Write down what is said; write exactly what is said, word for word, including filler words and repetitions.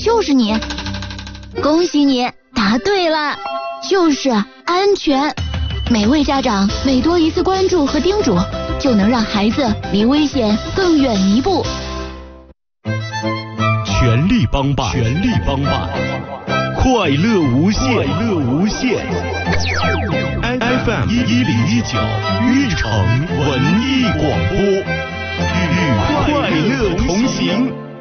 就是你。恭喜你答对了，就是安全。每位家长每多一次关注和叮嘱，就能让孩子离危险更远一步。 全力帮办，全力帮办，快乐无限，快乐无限。F M 一一零一九运城文艺广播，与快乐同行。